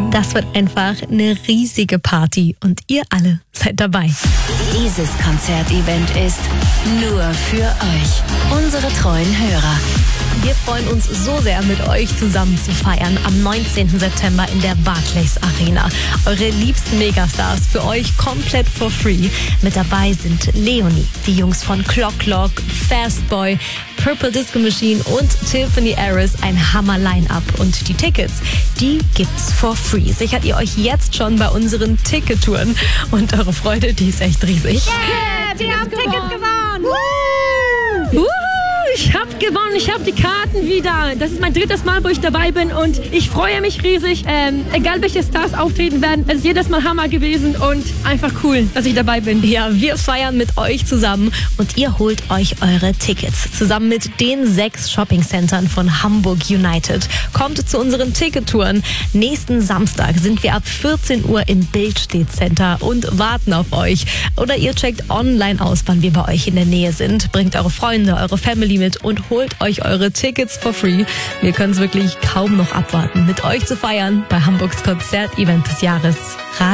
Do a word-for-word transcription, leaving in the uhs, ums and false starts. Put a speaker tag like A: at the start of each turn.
A: Das wird einfach eine riesige Party und ihr alle seid dabei.
B: Dieses Konzertevent ist nur für euch, unsere treuen Hörer.
A: Wir freuen uns so sehr, mit euch zusammen zu feiern am neunzehnten September in der Barclays Arena. Eure liebsten Megastars für euch komplett for free. Mit dabei sind Leonie, die Jungs von Clock Clock, Fastboy, Purple Disco Machine und Tiffany Harris. Ein Hammer-Line-Up. Und die Tickets, die gibt's for free. Sichert ihr euch jetzt schon bei unseren Tickettouren. Und eure Freude, die ist echt riesig.
C: Yeah, wir haben Tickets gewonnen!
D: Woo! Ich hab gewonnen, ich hab die Karten wieder. Das ist mein drittes Mal, wo ich dabei bin und ich freue mich riesig. Ähm, egal welche Stars auftreten werden, es ist jedes Mal Hammer gewesen und einfach cool, dass ich dabei bin.
A: Ja, wir feiern mit euch zusammen und ihr holt euch eure Tickets. Zusammen mit den sechs Shoppingcentern von Hamburg United. Kommt zu unseren Tickettouren. Nächsten Samstag sind wir ab vierzehn Uhr im Bildstedt Center und warten auf euch. Oder ihr checkt online aus, wann wir bei euch in der Nähe sind. Bringt eure Freunde, eure Family mit und holt euch eure Tickets for free. Wir können es wirklich kaum noch abwarten, mit euch zu feiern bei Hamburgs Konzertevent des Jahres.